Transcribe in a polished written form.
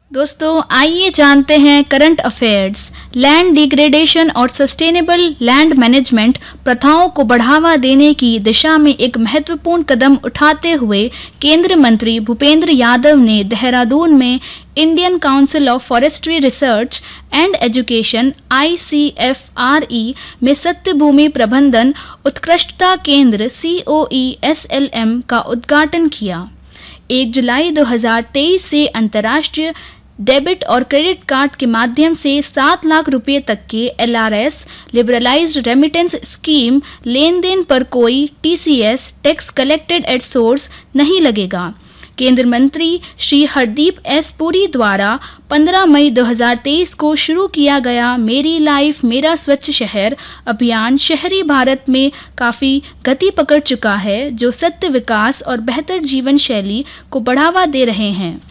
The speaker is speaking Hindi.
दोस्तों आइए जानते हैं करंट अफेयर्स। लैंड डिग्रेडेशन और सस्टेनेबल लैंड मैनेजमेंट प्रथाओं को बढ़ावा देने की दिशा में एक महत्वपूर्ण कदम उठाते हुए केंद्रीय मंत्री भूपेंद्र यादव ने देहरादून में Indian council of forestry research and education ICFRE में सत्य भूमि प्रबंधन उत्कृष्टता केंद्र COESLM का उद्घाटन किया। 1 जुलाई 2023 से अंतर्राष्ट्रीय डेबिट और क्रेडिट कार्ड के माध्यम से 7 लाख रुपए तक के LRS लिबरलाइज्ड रेमिटेंस स्कीम लेन देन पर कोई TCS tax collected at source नहीं लगेगा। केंद्रीय मंत्री श्री हरदीप एस पुरी द्वारा 15 मई 2023 को शुरू किया गया मेरी लाइफ मेरा स्वच्छ शहर अभियान शहरी भारत में काफ़ी गति पकड़ चुका है, जो सत्य विकास और बेहतर जीवन शैली को बढ़ावा दे रहे हैं।